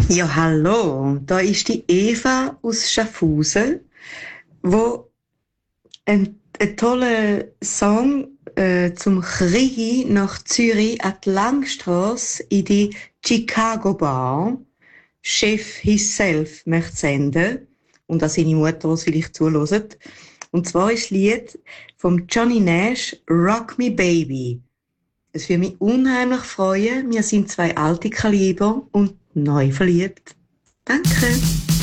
Ja, hallo, da ist die Eva aus Schaffhausen, wo einen tollen Song zum Krieg nach Zürich an die Langstrasse in die Chicago Bar Chef himself möchte senden und an seine Mutter, die vielleicht zuhört. Und zwar ist das Lied von Johnny Nash «Rock Me Baby». Es würde mich unheimlich freuen. Wir sind zwei alte Kaliber und neu verliebt. Danke.